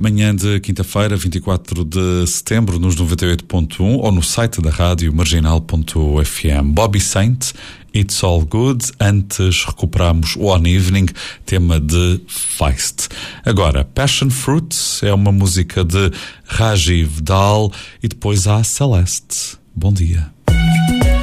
Manhã de quinta-feira, 24 de setembro, nos 98.1 ou no site da rádio marginal.fm. Bobby Saint, It's All Good. Antes recuperamos One Evening, tema de Feist. Agora, Passion Fruit é uma música de Rajiv Dal e depois há Celeste. Bom dia.